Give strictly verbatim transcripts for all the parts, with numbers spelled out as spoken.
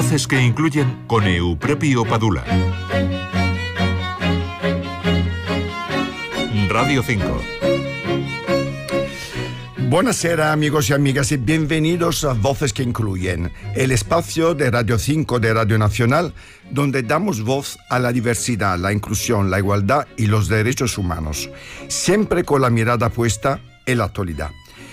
Voces que incluyen con Eupropio Padula. Radio cinco. Buonasera amigos y amigas y bienvenidos a Voces que Incluyen, el espacio de Radio cinco de Radio Nacional donde damos voz a la diversidad, la inclusión, la igualdad y los derechos humanos, siempre con la mirada puesta en la actualidad.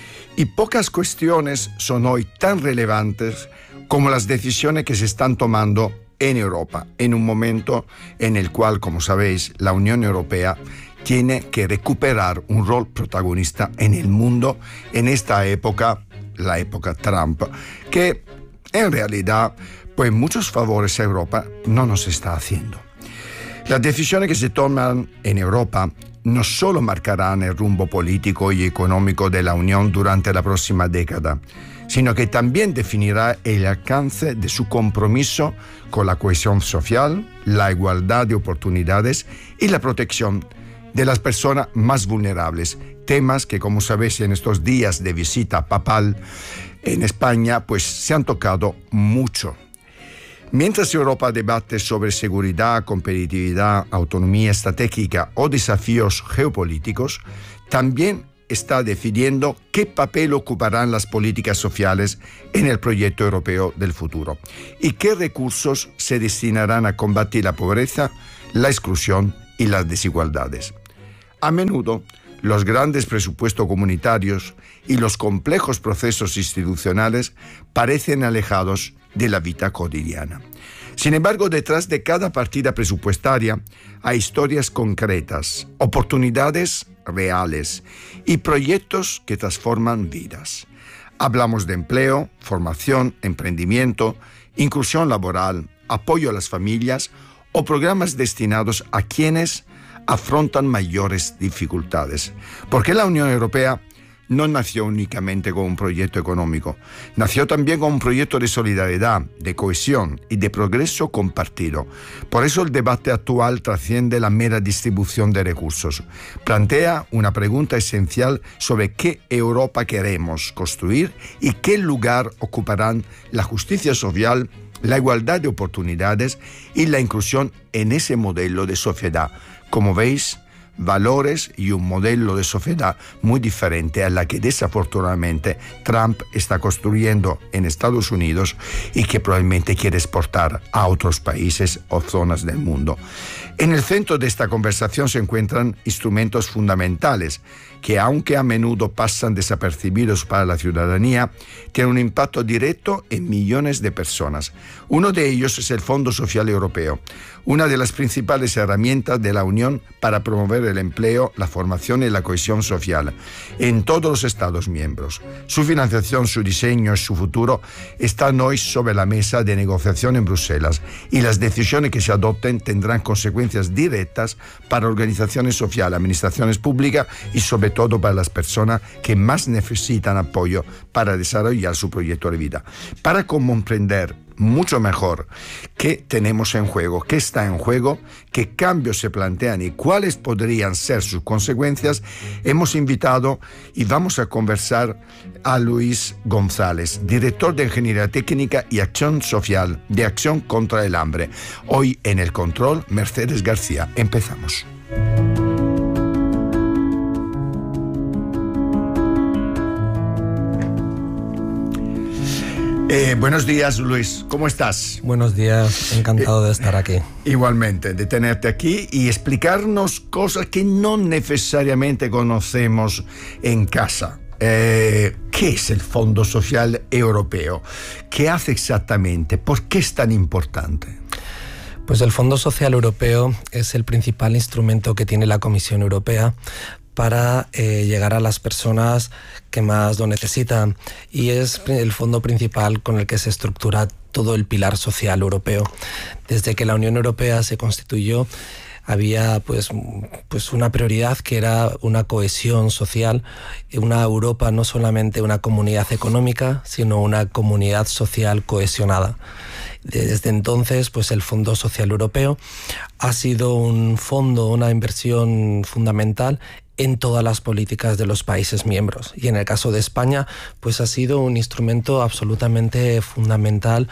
Y pocas cuestiones son hoy tan relevantes como las decisiones que se están tomando en Europa, en un momento en el cual, como sabéis, la Unión Europea tiene que recuperar un rol protagonista en el mundo en esta época, la época Trump, que en realidad, pues muchos favores a Europa no nos está haciendo. Las decisiones que se toman en Europa no solo marcarán el rumbo político y económico de la Unión durante la próxima década, sino que también definirá el alcance de su compromiso con la cohesión social, la igualdad de oportunidades y la protección de las personas más vulnerables, temas que, como sabéis, en estos días de visita papal en España, pues se han tocado mucho. Mientras Europa debate sobre seguridad, competitividad, autonomía estratégica o desafíos geopolíticos, también está decidiendo qué papel ocuparán las políticas sociales en el proyecto europeo del futuro y qué recursos se destinarán a combatir la pobreza, la exclusión y las desigualdades. A menudo, los grandes presupuestos comunitarios y los complejos procesos institucionales parecen alejados de la vida cotidiana. Sin embargo, detrás de cada partida presupuestaria hay historias concretas, oportunidades reales y proyectos que transforman vidas. Hablamos de empleo, formación, emprendimiento, inclusión laboral, apoyo a las familias o programas destinados a quienes afrontan mayores dificultades. Porque la Unión Europea no nació únicamente con un proyecto económico, nació también con un proyecto de solidaridad, de cohesión y de progreso compartido. Por eso el debate actual trasciende la mera distribución de recursos. Plantea una pregunta esencial sobre qué Europa queremos construir y qué lugar ocuparán la justicia social, la igualdad de oportunidades y la inclusión en ese modelo de sociedad. Como veis, valores y un modelo de sociedad muy diferente a la que desafortunadamente Trump está construyendo en Estados Unidos y que probablemente quiere exportar a otros países o zonas del mundo. En el centro de esta conversación se encuentran instrumentos fundamentales que, aunque a menudo pasan desapercibidos para la ciudadanía, tienen un impacto directo en millones de personas. Uno de ellos es el Fondo Social Europeo, una de las principales herramientas de la Unión para promover el empleo, la formación y la cohesión social en todos los Estados miembros. Su financiación, su diseño y su futuro están hoy sobre la mesa de negociación en Bruselas y las decisiones que se adopten tendrán consecuencias directas para organizaciones sociales, administraciones públicas y sobre todo para las personas que más necesitan apoyo para desarrollar su proyecto de vida. Para comprender mucho mejor qué tenemos en juego, qué está en juego, qué cambios se plantean y cuáles podrían ser sus consecuencias, hemos invitado y vamos a conversar a Luis González, director de Ingeniería Técnica y Acción Social de Acción contra el Hambre. Hoy en el control, Mercedes García. Empezamos. Eh, buenos días, Luis. ¿Cómo estás? Buenos días. Encantado eh, de estar aquí. Igualmente, de tenerte aquí y explicarnos cosas que no necesariamente conocemos en casa. Eh, ¿Qué es el Fondo Social Europeo? ¿Qué hace exactamente? ¿Por qué es tan importante? Pues el Fondo Social Europeo es el principal instrumento que tiene la Comisión Europea para eh, llegar a las personas que más lo necesitan, y es el fondo principal con el que se estructura todo el pilar social europeo. Desde que la Unión Europea se constituyó, había pues, pues una prioridad que era una cohesión social, una Europa no solamente una comunidad económica, sino una comunidad social cohesionada. Desde entonces, pues el Fondo Social Europeo ha sido un fondo, una inversión fundamental en todas las políticas de los países miembros. Y en el caso de España, pues ha sido un instrumento absolutamente fundamental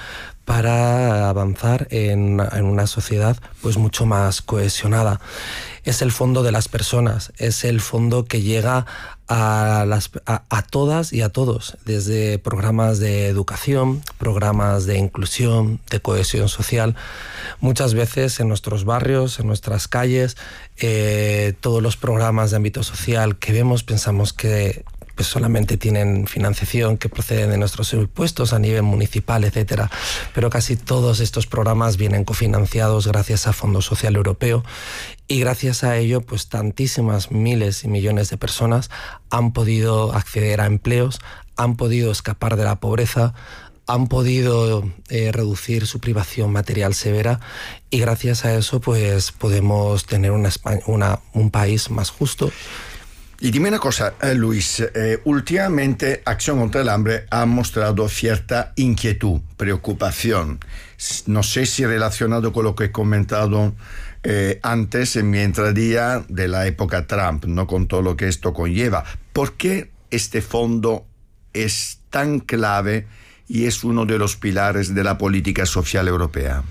para avanzar en, en una sociedad pues mucho más cohesionada. Es el fondo de las personas, es el fondo que llega a, las, a, a todas y a todos, desde programas de educación, programas de inclusión, de cohesión social. Muchas veces en nuestros barrios, en nuestras calles, eh, todos los programas de ámbito social que vemos pensamos que pues solamente tienen financiación que procede de nuestros impuestos a nivel municipal, etcétera. Pero casi todos estos programas vienen cofinanciados gracias a Fondo Social Europeo y gracias a ello pues tantísimas miles y millones de personas han podido acceder a empleos, han podido escapar de la pobreza, han podido eh, reducir su privación material severa y gracias a eso pues podemos tener una España, una, un país más justo. Y dime una cosa, eh, Luis, eh, últimamente Acción contra el Hambre ha mostrado cierta inquietud, preocupación. No sé si relacionado con lo que he comentado eh, antes en mi entradía de la época Trump, ¿no? Con todo lo que esto conlleva. ¿Por qué este fondo es tan clave y es uno de los pilares de la política social europea?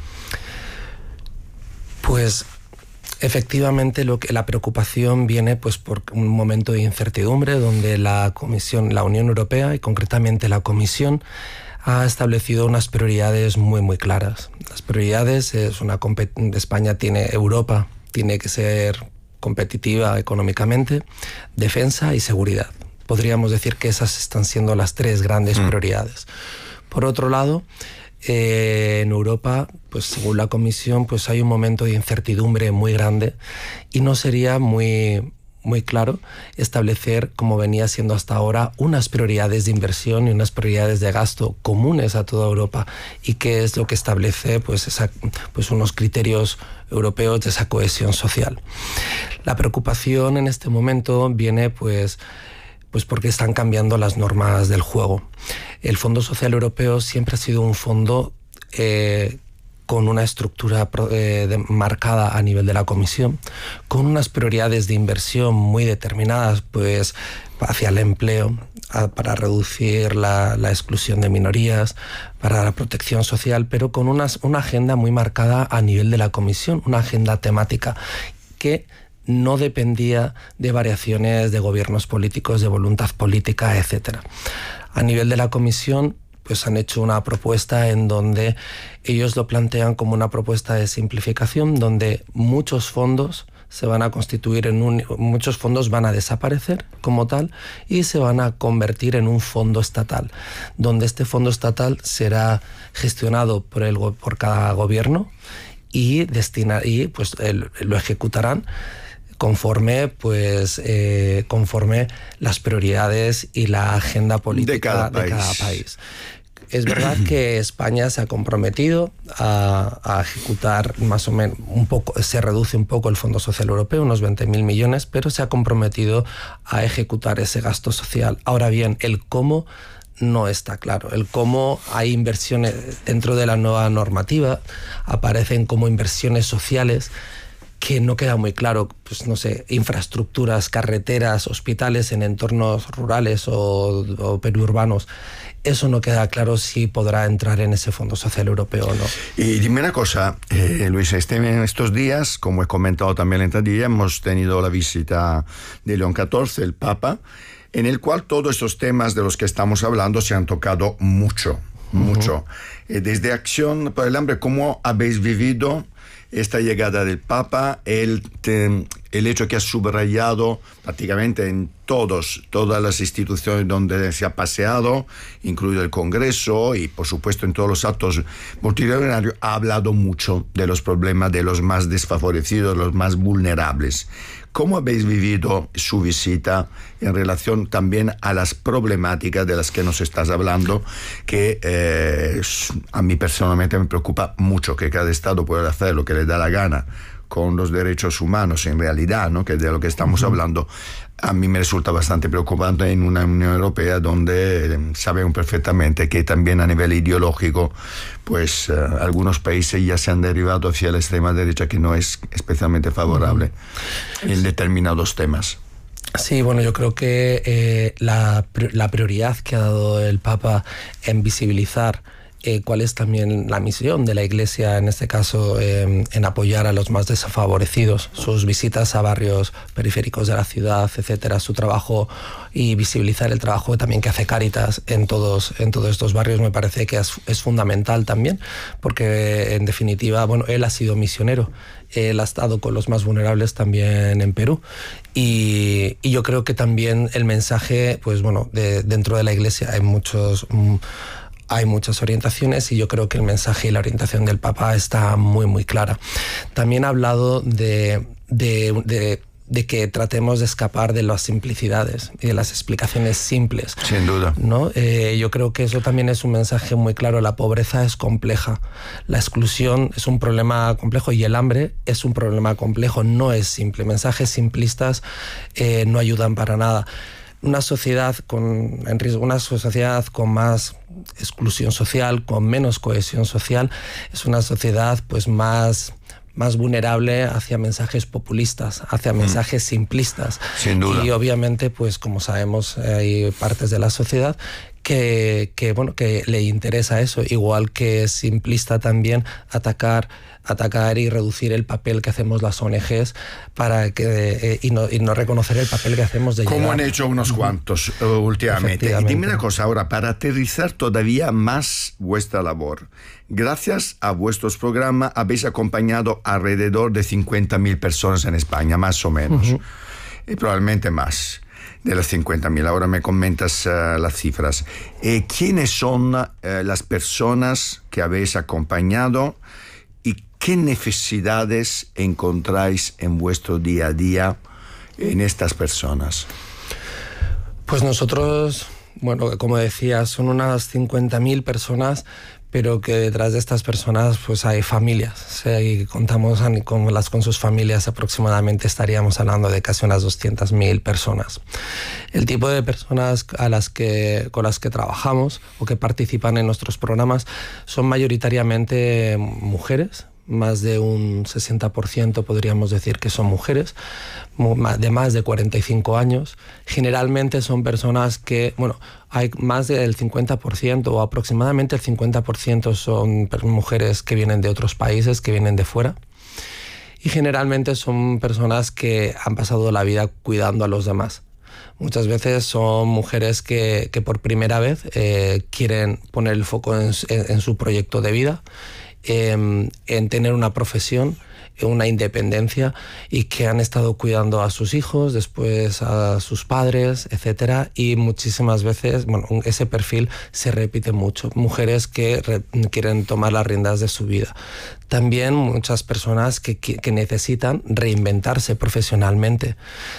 Pues efectivamente, lo que, la preocupación viene pues, por un momento de incertidumbre donde la Comisión, la Unión Europea y concretamente la Comisión ha establecido unas prioridades muy muy claras. Las prioridades es una España tiene Europa tiene que ser competitiva económicamente, defensa y seguridad. Podríamos decir que esas están siendo las tres grandes mm. prioridades. Por otro lado, Eh, en Europa, pues según la Comisión, pues hay un momento de incertidumbre muy grande y no sería muy, muy claro establecer, como venía siendo hasta ahora, unas prioridades de inversión y unas prioridades de gasto comunes a toda Europa y qué es lo que establece pues, esa, pues unos criterios europeos de esa cohesión social. La preocupación en este momento viene pues Pues porque están cambiando las normas del juego. El Fondo Social Europeo siempre ha sido un fondo eh, con una estructura eh, de, marcada a nivel de la Comisión, con unas prioridades de inversión muy determinadas, pues hacia el empleo, a, para reducir la, la exclusión de minorías, para la protección social, pero con unas, una agenda muy marcada a nivel de la Comisión, una agenda temática que no dependía de variaciones de gobiernos políticos, de voluntad política, etcétera. A nivel de la Comisión, pues han hecho una propuesta en donde ellos lo plantean como una propuesta de simplificación, donde muchos fondos se van a constituir en un, muchos fondos van a desaparecer como tal y se van a convertir en un fondo estatal, donde este fondo estatal será gestionado por el por cada gobierno y destinar y pues el, lo ejecutarán conforme pues eh, conforme las prioridades y la agenda política de cada país. De cada país. Es verdad que España se ha comprometido a, a ejecutar más o menos un poco, se reduce un poco el Fondo Social Europeo, unos veinte mil millones, pero se ha comprometido a ejecutar ese gasto social. Ahora bien, el cómo no está claro. El cómo hay inversiones dentro de la nueva normativa, aparecen como inversiones sociales que no queda muy claro, pues no sé, infraestructuras, carreteras, hospitales en entornos rurales o, o periurbanos. Eso no queda claro si podrá entrar en ese Fondo Social Europeo o no. Y dime una cosa, eh, Luis, este, en estos días, como he comentado también en la día, hemos tenido la visita de León catorce, el Papa, en el cual todos estos temas de los que estamos hablando se han tocado mucho, mucho. Uh-huh. Eh, desde Acción por el Hambre, ¿cómo habéis vivido esta llegada del Papa, el, te, el hecho que ha subrayado prácticamente en todos, todas las instituciones donde se ha paseado, incluido el Congreso y por supuesto en todos los actos multitudinarios, ha hablado mucho de los problemas de los más desfavorecidos, los más vulnerables? ¿Cómo habéis vivido su visita en relación también a las problemáticas de las que nos estás hablando, que eh, a mí personalmente me preocupa mucho, que cada Estado pueda hacer lo que le da la gana con los derechos humanos en realidad, ¿no? Que de lo que estamos uh-huh. hablando, a mí me resulta bastante preocupante en una Unión Europea donde eh, sabemos perfectamente que también a nivel ideológico, pues eh, algunos países ya se han derivado hacia la extrema derecha, que no es especialmente favorable uh-huh. en determinados temas. Sí, bueno, yo creo que eh, la, la prioridad que ha dado el Papa en visibilizar eh, cuál es también la misión de la Iglesia, en este caso, eh, en apoyar a los más desfavorecidos, sus visitas a barrios periféricos de la ciudad, etcétera, su trabajo y visibilizar el trabajo también que hace Cáritas en todos, en todos estos barrios me parece que es, es fundamental también, porque en definitiva, bueno, él ha sido misionero. Él ha estado con los más vulnerables también en Perú y, y yo creo que también el mensaje, pues bueno, de, dentro de la Iglesia hay muchos... Mm, hay muchas orientaciones y yo creo que el mensaje y la orientación del Papa está muy, muy clara. También ha hablado de... de, de de que tratemos de escapar de las simplicidades y de las explicaciones simples. Sin duda. ¿No? Eh, yo creo que eso también es un mensaje muy claro. La pobreza es compleja, la exclusión es un problema complejo y el hambre es un problema complejo, no es simple. Mensajes simplistas eh, no ayudan para nada. Una sociedad con, en riesgo, una sociedad con más exclusión social, con menos cohesión social, es una sociedad pues más... más vulnerable hacia mensajes populistas, hacia mensajes mm. simplistas. Sin duda. Y obviamente, pues como sabemos, hay partes de la sociedad que, que, bueno, que le interesa eso, igual que es simplista también atacar atacar y reducir el papel que hacemos las O N Ges para que, eh, y, no, y no reconocer el papel que hacemos de Como llegar. han hecho unos cuantos uh, últimamente. Y dime una cosa ahora, para aterrizar todavía más vuestra labor. Gracias a vuestros programas habéis acompañado alrededor de cincuenta mil personas en España, más o menos. Uh-huh. Y probablemente más de las cincuenta mil. Ahora me comentas uh, las cifras. Eh, ¿Quiénes son uh, las personas que habéis acompañado? ¿Qué necesidades encontráis en vuestro día a día en estas personas? Pues nosotros, bueno, como decía, son unas cincuenta mil personas, pero que detrás de estas personas pues hay familias. O sea, y contamos con, las, con sus familias, aproximadamente estaríamos hablando de casi unas doscientas mil personas. El tipo de personas a las que, con las que trabajamos o que participan en nuestros programas son mayoritariamente mujeres. Más de un sesenta por ciento podríamos decir que son mujeres, de más de cuarenta y cinco años. Generalmente son personas que, bueno, hay más del cincuenta por ciento o aproximadamente el cincuenta por ciento son mujeres que vienen de otros países, que vienen de fuera. Y generalmente son personas que han pasado la vida cuidando a los demás. Muchas veces son mujeres que, que por primera vez eh, quieren poner el foco en, en, en su proyecto de vida, Eh, en tener una profesión, una independencia y que han estado cuidando a sus hijos, después a sus padres, etcétera. Y muchísimas veces, bueno, ese perfil se repite mucho. Mujeres que re, quieren tomar las riendas de su vida. También muchas personas que, que, que necesitan reinventarse profesionalmente,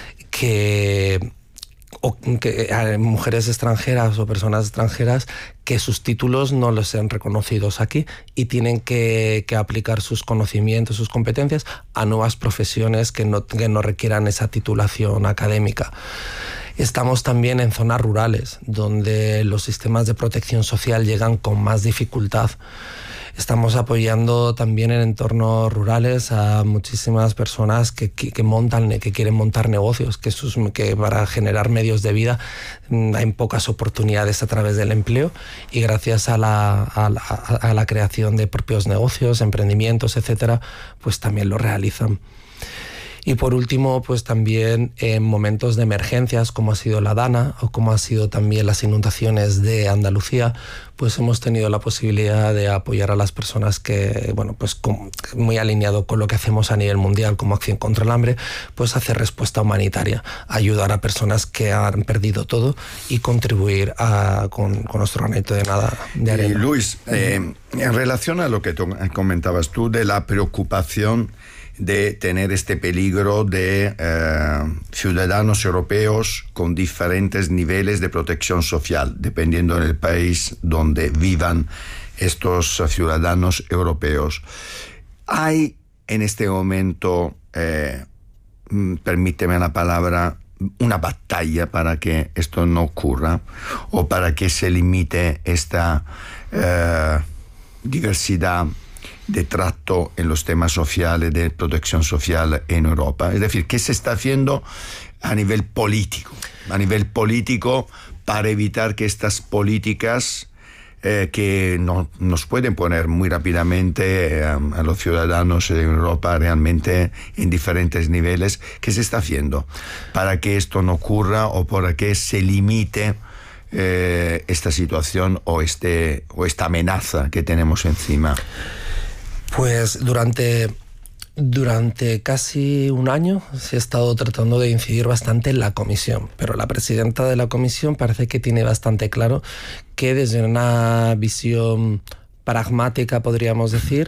que... o que hay mujeres extranjeras o personas extranjeras que sus títulos no los sean reconocidos aquí y tienen que, que aplicar sus conocimientos, sus competencias a nuevas profesiones que no, que no requieran esa titulación académica. Estamos también en zonas rurales, donde los sistemas de protección social llegan con más dificultad. Estamos apoyando también en entornos rurales a muchísimas personas que, que, que montan, que quieren montar negocios, que, sus, que para generar medios de vida hay pocas oportunidades a través del empleo y gracias a la, a la, a la creación de propios negocios, emprendimientos, etcétera, pues también lo realizan. Y por último, pues también en momentos de emergencias, como ha sido la Dana o como han sido también las inundaciones de Andalucía, pues hemos tenido la posibilidad de apoyar a las personas que, bueno, pues con, muy alineado con lo que hacemos a nivel mundial como Acción contra el Hambre, pues hacer respuesta humanitaria, ayudar a personas que han perdido todo y contribuir a, con, con nuestro granito de nada de arena. Y Luis, eh, en relación a lo que tú comentabas tú de la preocupación de tener este peligro de eh, ciudadanos europeos con diferentes niveles de protección social, dependiendo del país donde vivan estos ciudadanos europeos. Hay en este momento, eh, permíteme la palabra, una batalla para que esto no ocurra o para que se limite esta eh, diversidad de trato en los temas sociales, de protección social en Europa. Es decir, ¿qué se está haciendo a nivel político? A nivel político para evitar que estas políticas eh, que no, nos pueden poner muy rápidamente eh, a los ciudadanos de Europa realmente en diferentes niveles. ¿Qué se está haciendo para que esto no ocurra o para que se limite eh, esta situación o, este, o esta amenaza que tenemos encima? Pues durante... Durante casi un año se ha estado tratando de incidir bastante en la comisión, pero la presidenta de la comisión parece que tiene bastante claro que desde una visión pragmática, podríamos decir,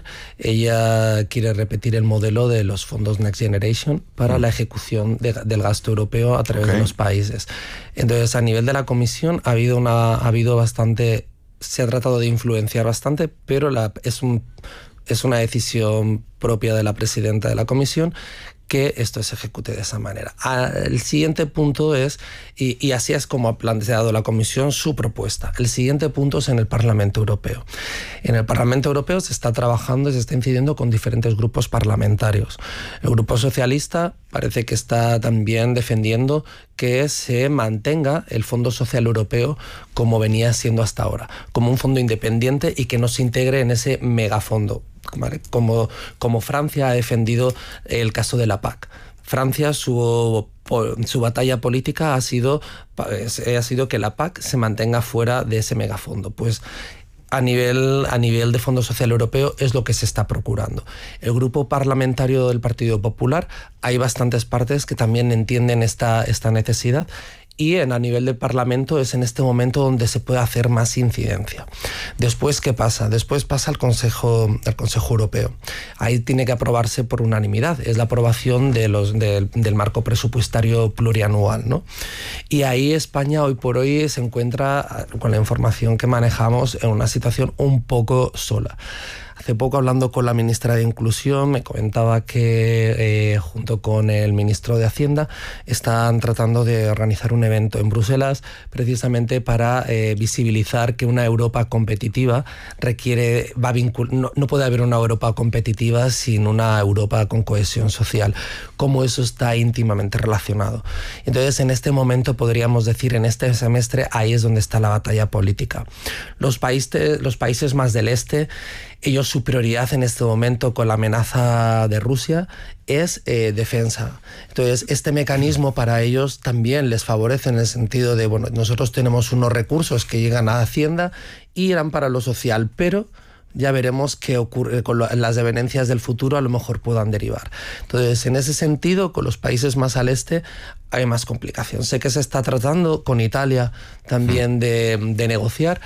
ella quiere repetir el modelo de los fondos Next Generation para mm. la ejecución de, del gasto europeo a través okay. de los países. Entonces, a nivel de la comisión ha habido, una, ha habido bastante, se ha tratado de influenciar bastante, pero la, es un... es una decisión propia de la presidenta de la comisión que esto se ejecute de esa manera. El siguiente punto es, y, y así es como ha planteado la comisión su propuesta, el siguiente punto es en el Parlamento Europeo. En el Parlamento Europeo se está trabajando y se está incidiendo con diferentes grupos parlamentarios. El Grupo Socialista parece que está también defendiendo que se mantenga el Fondo Social Europeo como venía siendo hasta ahora, como un fondo independiente y que no se integre en ese megafondo. ¿Vale? Como, como Francia ha defendido el caso de la P A C. Francia, su, su batalla política ha sido, ha sido que la P A C se mantenga fuera de ese megafondo. Pues a nivel, a nivel de Fondo Social Europeo es lo que se está procurando. El grupo parlamentario del Partido Popular, hay bastantes partes que también entienden esta, esta necesidad. Y en, a nivel del Parlamento es en este momento donde se puede hacer más incidencia. Después, ¿qué pasa? Después pasa al Consejo, al Consejo Europeo. Ahí tiene que aprobarse por unanimidad. Es la aprobación de los, de, del marco presupuestario plurianual, ¿no? Y ahí España hoy por hoy se encuentra, con la información que manejamos, en una situación un poco sola. Hace poco, hablando con la ministra de Inclusión, me comentaba que eh, junto con el ministro de Hacienda están tratando de organizar un evento en Bruselas precisamente para eh, visibilizar que una Europa competitiva requiere, va vincul- no, no puede haber una Europa competitiva sin una Europa con cohesión social, como eso está íntimamente relacionado. Entonces, en este momento podríamos decir, en este semestre, ahí es donde está la batalla política. Los países, los países más del este, ellos su prioridad en este momento con la amenaza de Rusia es eh, defensa. Entonces, este mecanismo para ellos también les favorece en el sentido de, bueno, nosotros tenemos unos recursos que llegan a Hacienda y irán para lo social, pero ya veremos qué ocurre con lo, las devenencias del futuro, a lo mejor puedan derivar. Entonces, en ese sentido, con los países más al este hay más complicación. Sé que se está tratando con Italia también de, de negociar.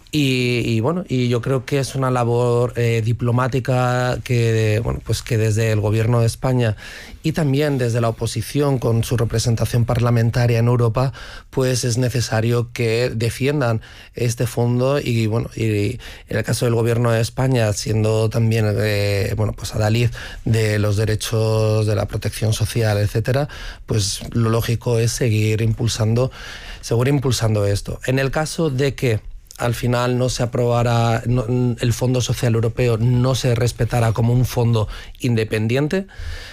Y, y bueno, y yo creo que es una labor eh, diplomática que, bueno, pues que desde el gobierno de España y también desde la oposición con su representación parlamentaria en Europa, pues es necesario que defiendan este fondo y bueno, y en el caso del gobierno de España, siendo también eh, bueno, pues adalid de los derechos de la protección social, etcétera, pues lo lógico es seguir impulsando, seguir impulsando esto. En el caso de que al final no se aprobara, no, el Fondo Social Europeo no se respetara como un fondo independiente,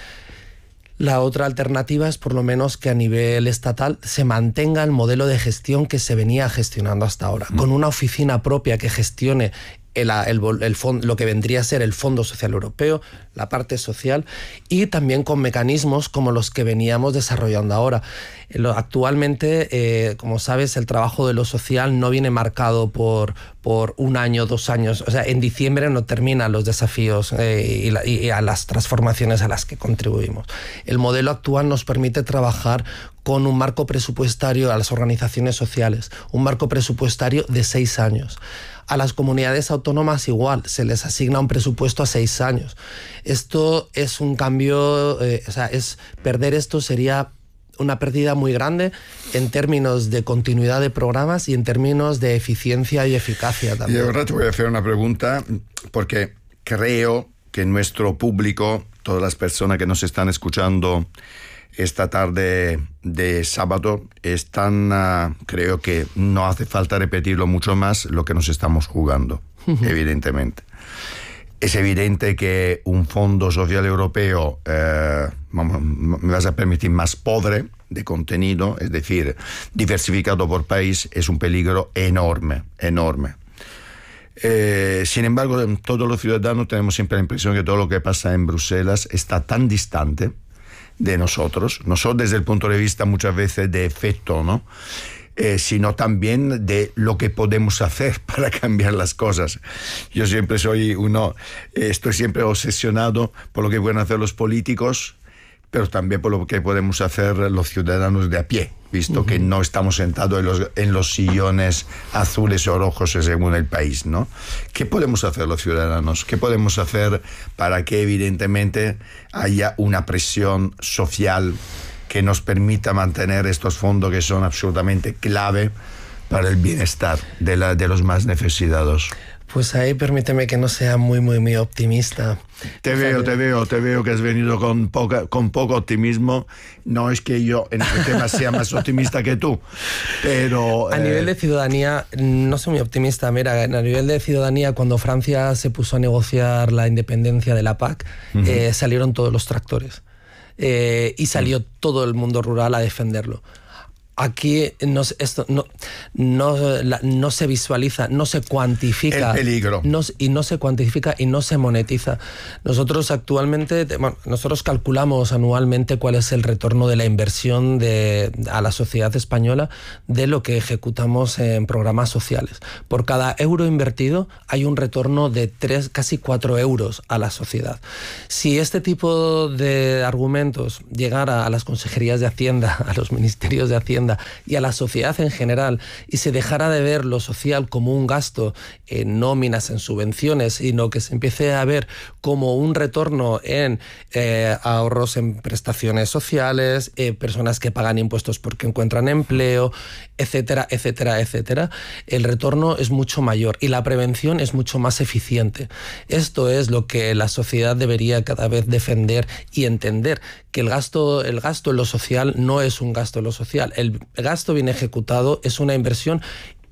la otra alternativa es por lo menos que a nivel estatal se mantenga el modelo de gestión que se venía gestionando hasta ahora, mm. con una oficina propia que gestione El, el, el fond, lo que vendría a ser el Fondo Social Europeo, la parte social, y también con mecanismos como los que veníamos desarrollando ahora. Actualmente, eh, como sabes, el trabajo de lo social no viene marcado por, por un año, dos años. O sea, en diciembre no terminan los desafíos eh, y, la, y a las transformaciones a las que contribuimos. El modelo actual nos permite trabajar con un marco presupuestario a las organizaciones sociales, un marco presupuestario de seis años. A las comunidades autónomas igual, se les asigna un presupuesto a seis años. Esto es un cambio, eh, o sea, es, perder esto sería una pérdida muy grande en términos de continuidad de programas y en términos de eficiencia y eficacia también. Y ahora te voy a hacer una pregunta, porque creo que nuestro público, todas las personas que nos están escuchando esta tarde de sábado, están, uh, creo que no hace falta repetirlo mucho más, lo que nos estamos jugando, uh-huh. evidentemente. Es evidente que un Fondo Social Europeo, eh, me vas a permitir, más pobre de contenido, es decir, diversificado por país, es un peligro enorme, enorme. Eh, sin embargo, todos los ciudadanos tenemos siempre la impresión que todo lo que pasa en Bruselas está tan distante de nosotros, no solo desde el punto de vista muchas veces de efecto, ¿no? Eh, sino también de lo que podemos hacer para cambiar las cosas. Yo siempre soy uno, eh, estoy siempre obsesionado por lo que pueden hacer los políticos, pero también por lo que podemos hacer los ciudadanos de a pie, visto uh-huh. que no estamos sentados en los, en los sillones azules o rojos según el país, ¿no? ¿Qué podemos hacer los ciudadanos? ¿Qué podemos hacer para que evidentemente haya una presión social que nos permita mantener estos fondos que son absolutamente clave para el bienestar de, la, de los más necesitados? Pues ahí permíteme que no sea muy, muy, muy optimista. Te veo, te veo, te veo que has venido con, poca, con poco optimismo. No es que yo en este tema sea más optimista que tú, pero... A eh... nivel de ciudadanía, no soy muy optimista. Mira, a nivel de ciudadanía, cuando Francia se puso a negociar la independencia de la P A C, uh-huh. eh, salieron todos los tractores. Eh, y salió uh-huh. todo el mundo rural a defenderlo. Aquí no, esto no, no, no se visualiza, no se cuantifica. El peligro. No, y no se cuantifica y no se monetiza. Nosotros actualmente, bueno, nosotros calculamos anualmente cuál es el retorno de la inversión de, a la sociedad española de lo que ejecutamos en programas sociales. Por cada euro invertido hay un retorno de tres, casi cuatro euros a la sociedad. Si este tipo de argumentos llegara a las consejerías de Hacienda, a los ministerios de Hacienda, y a la sociedad en general, y se dejara de ver lo social como un gasto en nóminas, en subvenciones, sino que se empiece a ver como un retorno en eh, ahorros en prestaciones sociales, eh, personas que pagan impuestos porque encuentran empleo, etcétera, etcétera, etcétera, el retorno es mucho mayor y la prevención es mucho más eficiente. Esto es lo que la sociedad debería cada vez defender y entender, que el gasto, el gasto en lo social no es un gasto en lo social. El gasto bien ejecutado es una inversión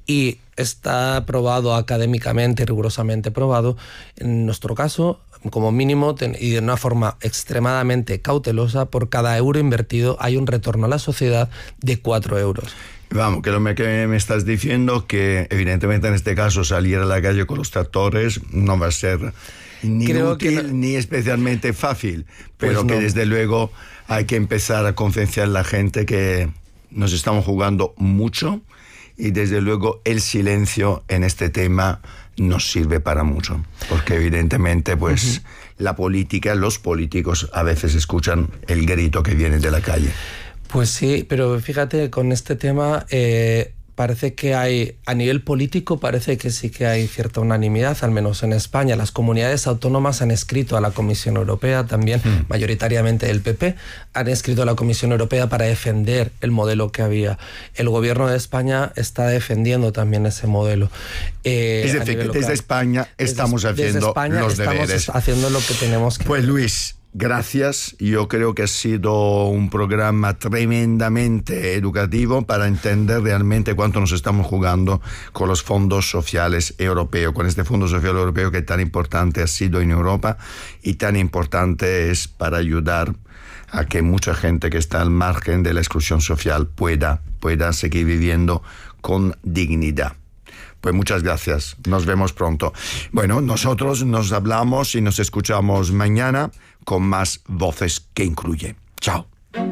y está probado académicamente, rigurosamente probado, en nuestro caso, como mínimo, y de una forma extremadamente cautelosa, por cada euro invertido hay un retorno a la sociedad de cuatro euros. Vamos, que lo que me estás diciendo que evidentemente en este caso salir a la calle con los tractores no va a ser ni Creo útil que no, ni especialmente fácil, pero pues que no. desde luego hay que empezar a concienciar a la gente que nos estamos jugando mucho y desde luego el silencio en este tema nos sirve para mucho, porque evidentemente pues uh-huh. la política, los políticos a veces escuchan el grito que viene de la calle. Pues sí, pero fíjate, con este tema eh, parece que hay, a nivel político parece que sí que hay cierta unanimidad, al menos en España. Las comunidades autónomas han escrito a la Comisión Europea, también mm. mayoritariamente el P P, han escrito a la Comisión Europea para defender el modelo que había. El gobierno de España está defendiendo también ese modelo. Eh, es decir, que desde España estamos desde, haciendo desde España los estamos deberes. haciendo lo que tenemos que Pues hacer. Luis, gracias. Yo creo que ha sido un programa tremendamente educativo para entender realmente cuánto nos estamos jugando con los fondos sociales europeos, con este Fondo Social Europeo que tan importante ha sido en Europa y tan importante es para ayudar a que mucha gente que está al margen de la exclusión social pueda, pueda seguir viviendo con dignidad. Pues muchas gracias, nos vemos pronto. Bueno, nosotros nos hablamos y nos escuchamos mañana con más Voces que Incluyen. Chao.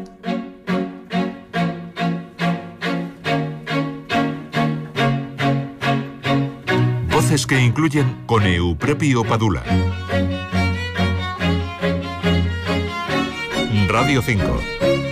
Voces que Incluyen con Euprepio Padula. Radio cinco.